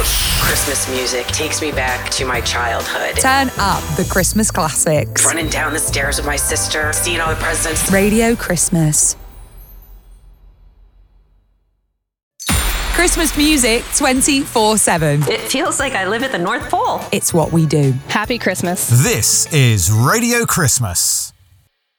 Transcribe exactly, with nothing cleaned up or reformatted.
Christmas music takes me back to my childhood. Turn up the Christmas classics. Running down the stairs with my sister, seeing all the presents. Radio Christmas. Christmas music twenty-four seven. It feels like I live at the North Pole. It's what we do. Happy Christmas. This is Radio Christmas.